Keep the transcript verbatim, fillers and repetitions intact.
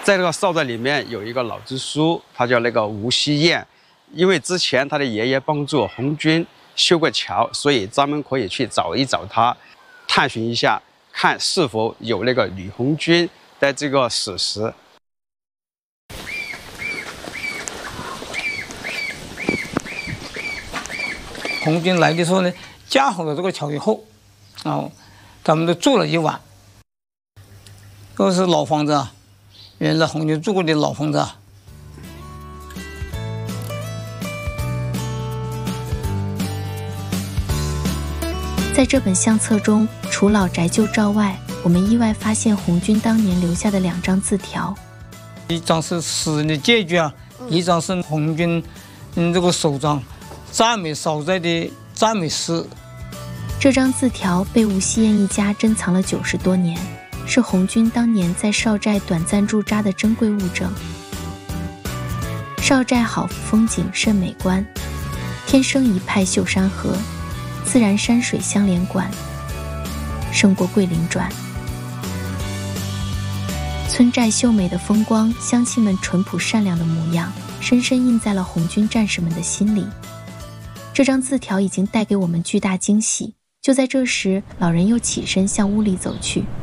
在这个少寨里面有一个老支书，他叫那个吴希燕，因为之前他的爷爷帮助红军修过桥，所以咱们可以去找一找他，探寻一下，看是否有那个吕红军的这个史实。 红军来的时候呢，架好了这个桥以后，然后他们都住了一晚。都是老房子啊，原来红军住过的老房子啊。 在这本相册中，除老宅旧照外，我们意外发现红军当年留下的两张字条， 一张是诗人的借据啊，一张是红军嗯这个首长赞美少寨的赞美诗。 这张字条被吴希燕一家珍藏了九十多年，是红军当年在少寨短暂驻扎的珍贵物证。少寨好，风景甚美观，天生一派秀山河，自然山水相连贯，胜过桂林转。村寨秀美的风光，乡亲们淳朴善良的模样，深深印在了红军战士们的心里。这张字条已经带给我们巨大惊喜。就在这时，老人又起身向屋里走去。